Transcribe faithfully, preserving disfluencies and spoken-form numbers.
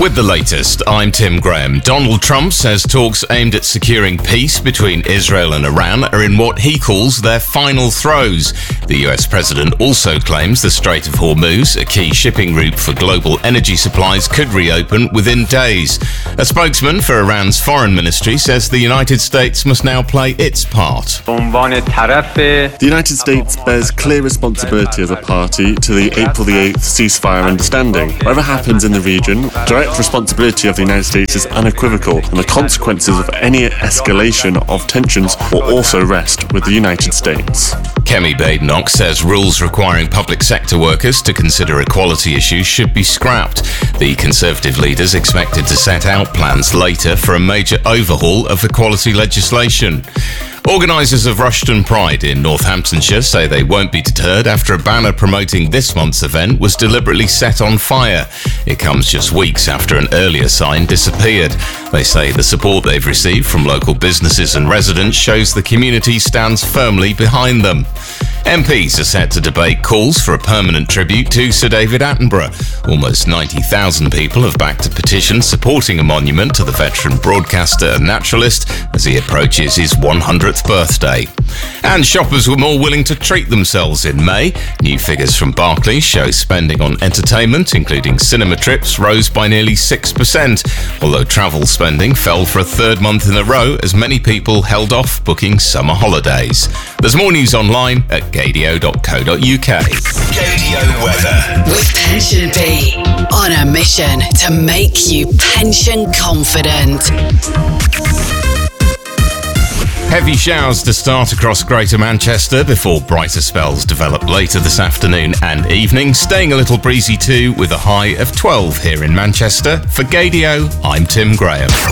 With the latest, I'm Tim Graham. Donald Trump says talks aimed at securing peace between Israel and Iran are in what he calls their final throes. The U S president also claims the Strait of Hormuz, a key shipping route for global energy supplies, could reopen within days. A spokesman for Iran's foreign ministry says the United States must now play its part. The United States bears clear responsibility as a party to the April the eighth ceasefire understanding. Whatever happens in the region, direct responsibility of the United States is unequivocal, and the consequences of any escalation of tensions will also rest with the United States. Kemi Badenoch says rules requiring public sector workers to consider equality issues should be scrapped. The Conservative leaders expected to set out plans later for a major overhaul of equality legislation. Organisers of Rushton Pride in Northamptonshire say they won't be deterred after a banner promoting this month's event was deliberately set on fire. It comes just weeks after an earlier sign disappeared. They say the support they've received from local businesses and residents shows the community stands firmly behind them. M Ps are set to debate calls for a permanent tribute to Sir David Attenborough. Almost ninety thousand people have backed a petition supporting a monument to the veteran broadcaster and naturalist as he approaches his one hundredth birthday. And shoppers were more willing to treat themselves in May. New figures from Barclays show spending on entertainment, including cinema trips, rose by nearly six percent, although travel spending fell for a third month in a row as many people held off booking summer holidays. There's more news online at gadio dot co dot uk. Gadio weather. With Pension Bee, on a mission to make you pension confident. Heavy showers to start across Greater Manchester before brighter spells develop later this afternoon and evening, staying a little breezy too with a high of twelve here in Manchester. For Gadio, I'm Tim Graham.